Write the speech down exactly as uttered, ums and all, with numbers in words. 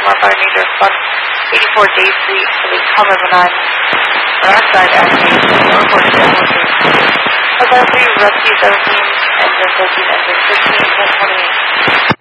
Mark Fire Major Spot eighty-four Day Street for the cover of nine. On our side, activation, no reported airworking. Advise three, rescue seventeen, engine thirteen, engine fifteen, ten twenty-eight.